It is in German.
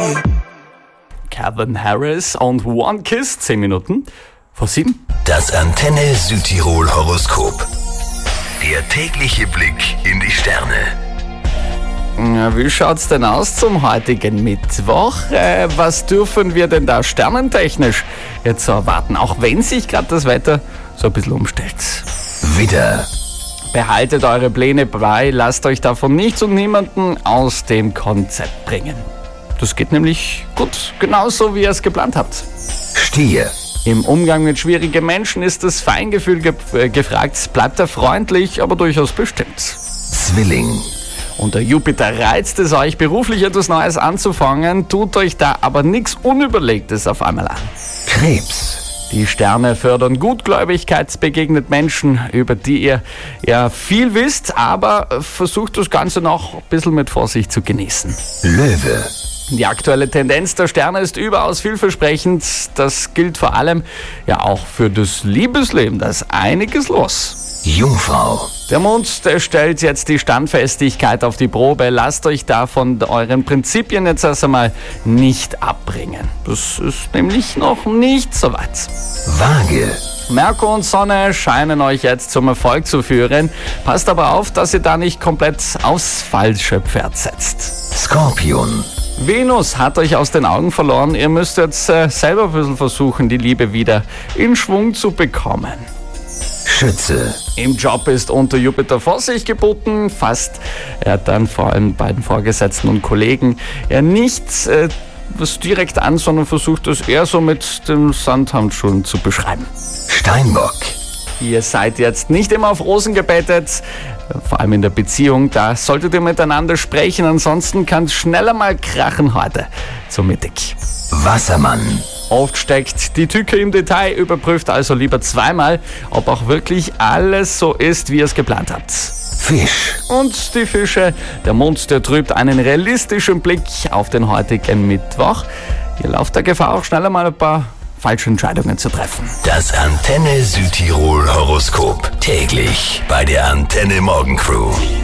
Calvin Harris und One Kiss, 10 Minuten vor 7. Das Antenne Südtirol Horoskop. Der tägliche Blick in die Sterne. Ja, wie schaut's denn aus zum heutigen Mittwoch? Was dürfen wir denn da sternentechnisch jetzt so erwarten, auch wenn sich gerade das Wetter so ein bisschen umstellt? Widder, Behaltet eure Pläne bei, lasst euch davon nichts und niemanden aus dem Konzept bringen. Das geht nämlich gut, genauso wie ihr es geplant habt. Stier, Im Umgang mit schwierigen Menschen ist das Feingefühl gefragt. Bleibt da freundlich, aber durchaus bestimmt. Zwilling, Und der Jupiter reizt es euch, beruflich etwas Neues anzufangen, tut euch da aber nichts Unüberlegtes auf einmal an. Krebs, Die Sterne fördern Gutgläubigkeit, begegnet Menschen, über die ihr ja viel wisst, aber versucht das Ganze noch ein bisschen mit Vorsicht zu genießen. Löwe, Die aktuelle Tendenz der Sterne ist überaus vielversprechend. Das gilt vor allem ja auch für das Liebesleben. Da ist einiges los. Jungfrau, Der Mond, der stellt jetzt die Standfestigkeit auf die Probe. Lasst euch da von euren Prinzipien jetzt erst einmal nicht abbringen. Das ist nämlich noch nicht so weit. Waage, Merkur und Sonne scheinen euch jetzt zum Erfolg zu führen. Passt aber auf, dass ihr da nicht komplett aufs falsche Pferd setzt. Skorpion, Venus hat euch aus den Augen verloren. Ihr müsst jetzt selber ein bisschen versuchen, die Liebe wieder in Schwung zu bekommen. Schütze, Im Job ist unter Jupiter Vorsicht geboten. Fasst er dann vor allem bei den Vorgesetzten und Kollegen nichts was direkt an, sondern versucht es eher so mit den Samthandschuhen zu beschreiben. Steinbock, Ihr seid jetzt nicht immer auf Rosen gebettet, vor allem in der Beziehung. Da solltet ihr miteinander sprechen, ansonsten kann es schneller mal krachen heute zum Mittag. Wassermann, Oft steckt die Tücke im Detail, überprüft also lieber zweimal, ob auch wirklich alles so ist, wie ihr es geplant habt. Fisch, Und die Fische, der Mond, der trübt einen realistischen Blick auf den heutigen Mittwoch. Ihr lauft der Gefahr, auch schneller mal ein paar falsche Entscheidungen zu treffen. das Antenne Südtirol Horoskop. Täglich bei der Antenne Morgen Crew.